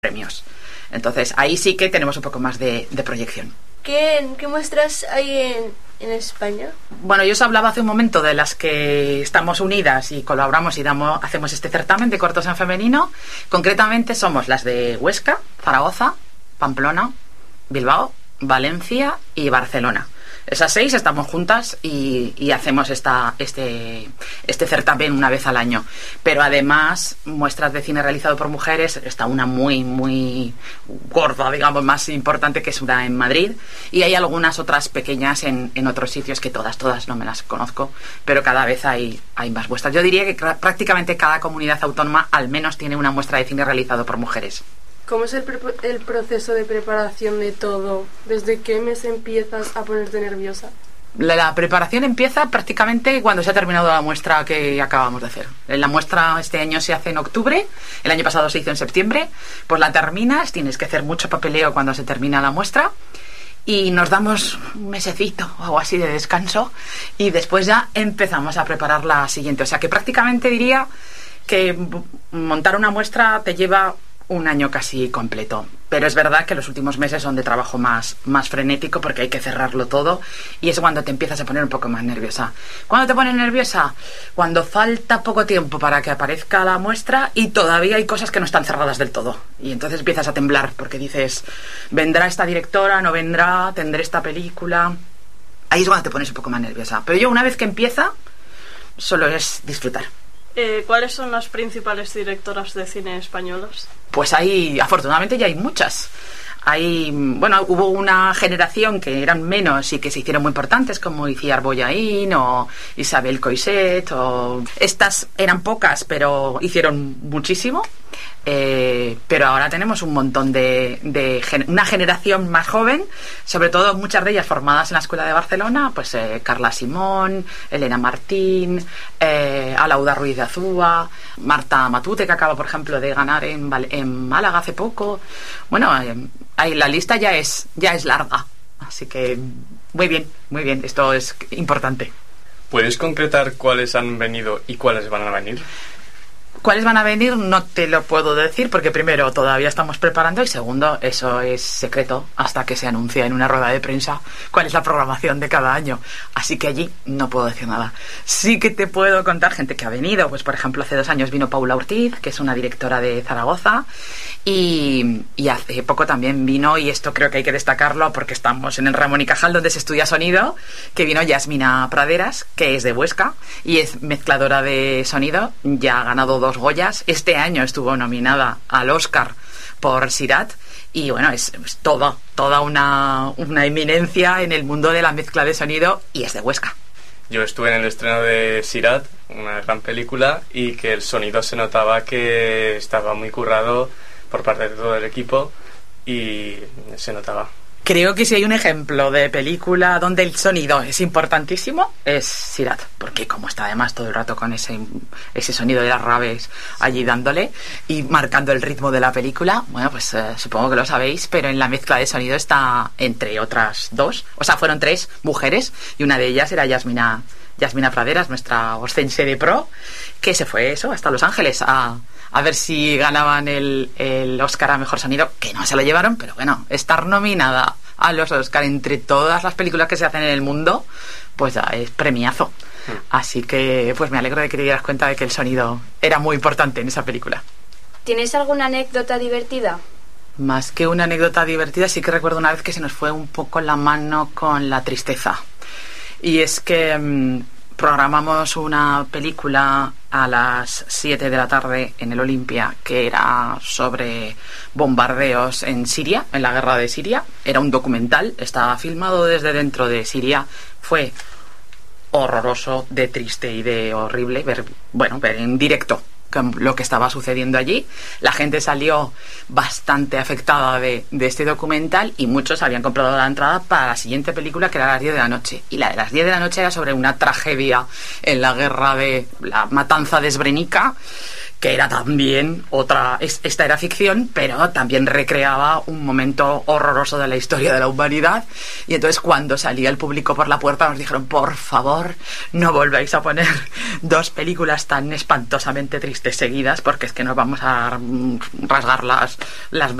premios. Entonces ahí sí que tenemos un poco más de proyección. ¿Qué muestras hay en España? Bueno, yo os hablaba hace un momento de las que estamos unidas y colaboramos y hacemos este certamen de cortos en femenino. Concretamente somos las de Huesca, Zaragoza, Pamplona, Bilbao, Valencia y Barcelona. Esas 6 estamos juntas y hacemos este certamen una vez al año. Pero además, muestras de cine realizado por mujeres, está una muy, muy gorda, digamos, más importante, que es una en Madrid. Y hay algunas otras pequeñas en otros sitios que todas no me las conozco, pero cada vez hay más muestras. Yo diría que prácticamente cada comunidad autónoma al menos tiene una muestra de cine realizado por mujeres. ¿Cómo es el proceso de preparación de todo? ¿Desde qué mes empiezas a ponerte nerviosa? La preparación empieza prácticamente cuando se ha terminado la muestra que acabamos de hacer. La muestra este año se hace en octubre, el año pasado se hizo en septiembre. Pues la terminas, tienes que hacer mucho papeleo cuando se termina la muestra y nos damos un mesecito o algo así de descanso y después ya empezamos a preparar la siguiente. O sea que prácticamente diría que montar una muestra te lleva un año casi completo, pero es verdad que los últimos meses son de trabajo más frenético porque hay que cerrarlo todo y es cuando te empiezas a poner un poco más nerviosa. ¿Cuándo te pones nerviosa? Cuando falta poco tiempo para que aparezca la muestra y todavía hay cosas que no están cerradas del todo y entonces empiezas a temblar porque dices, ¿vendrá esta directora? ¿No vendrá? ¿Tendré esta película? Ahí es cuando te pones un poco más nerviosa, pero yo una vez que empieza solo es disfrutar. ¿Cuáles son las principales directoras de cine españolas? Pues afortunadamente ya hay muchas. Hubo una generación que eran menos y que se hicieron muy importantes, como Iciar Bollaín o Isabel Coixet. Estas eran pocas, pero hicieron muchísimo. Pero ahora tenemos un montón de una generación más joven, sobre todo muchas de ellas formadas en la Escuela de Barcelona, pues Carla Simón, Elena Martín, Alauda Ruiz de Azúa, Marta Matute, que acaba por ejemplo de ganar en Málaga hace poco. Bueno, la lista ya es larga, así que muy bien, esto es importante. ¿Puedes concretar cuáles han venido y cuáles van a venir? ¿Cuáles van a venir? No te lo puedo decir porque primero todavía estamos preparando y segundo, eso es secreto hasta que se anuncia en una rueda de prensa cuál es la programación de cada año. Así que allí no puedo decir nada. Sí que te puedo contar gente que ha venido. Pues por ejemplo hace 2 años vino Paula Ortiz, que es una directora de Zaragoza, y hace poco también vino, y esto creo que hay que destacarlo porque estamos en el Ramón y Cajal donde se estudia sonido, que vino Yasmina Praderas, que es de Huesca y es mezcladora de sonido. Ya ha ganado 2 Goyas. Este año estuvo nominada al Oscar por Sirat y bueno, es toda una eminencia en el mundo de la mezcla de sonido y es de Huesca. Yo estuve en el estreno de Sirat, una gran película, y que el sonido se notaba que estaba muy currado por parte de todo el equipo y se notaba. Creo que si hay un ejemplo de película donde el sonido es importantísimo es Sirat, porque como está además todo el rato con ese sonido de las raves allí dándole y marcando el ritmo de la película, bueno, pues supongo que lo sabéis, pero en la mezcla de sonido está entre otras 2, o sea, fueron 3 mujeres y una de ellas era Yasmina Praderas, nuestra oscense de pro, que se fue hasta Los Ángeles a ver si ganaban el Oscar a Mejor Sonido, que no se lo llevaron, pero bueno, estar nominada a los Oscar entre todas las películas que se hacen en el mundo, pues ya es premiazo. Así que pues me alegro de que te dieras cuenta de que el sonido era muy importante en esa película. ¿Tienes alguna anécdota divertida? Más que una anécdota divertida, sí que recuerdo una vez que se nos fue un poco la mano con la tristeza. Y es que programamos una película a las 7 de la tarde en el Olimpia que era sobre bombardeos en Siria, en la guerra de Siria. Era un documental, estaba filmado desde dentro de Siria. Fue horroroso, de triste y de horrible ver en directo lo que estaba sucediendo allí. La gente salió bastante afectada de este documental y muchos habían comprado la entrada para la siguiente película, que era a las 10 de la noche. Y la de las 10 de la noche era sobre una tragedia en la guerra de la matanza de Srebrenica, que era también esta era ficción, pero también recreaba un momento horroroso de la historia de la humanidad. Y entonces cuando salía el público por la puerta nos dijeron, por favor, no volváis a poner 2 películas tan espantosamente tristes seguidas, porque es que nos vamos a rasgar las